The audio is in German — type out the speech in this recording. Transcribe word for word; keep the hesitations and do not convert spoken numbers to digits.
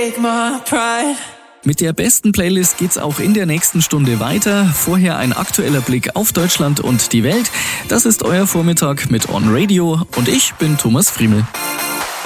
take my pride. Mit der besten Playlist geht's auch in der nächsten Stunde weiter. Vorher ein aktueller Blick auf Deutschland und die Welt. Das ist euer Vormittag mit On Radio und ich bin Thomas Friemel.